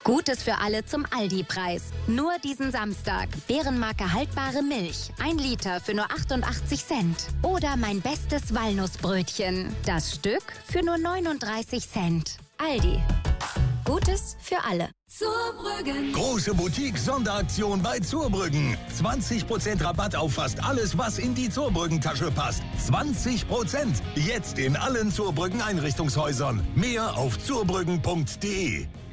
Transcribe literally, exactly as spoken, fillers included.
Gutes für alle zum Aldi-Preis. Nur diesen Samstag. Bärenmarke haltbare Milch. Ein Liter für nur achtundachtzig Cent. Oder mein bestes Walnussbrötchen. Das Stück für nur neununddreißig Cent. Aldi. Gutes für alle. Zurbrüggen. Große Boutique-Sonderaktion bei Zurbrüggen. zwanzig Prozent Rabatt auf fast alles, was in die Zurbrüggen-Tasche passt. zwanzig Prozent. Jetzt in allen Zurbrüggen Einrichtungshäusern. Mehr auf zurbrüggen punkt de.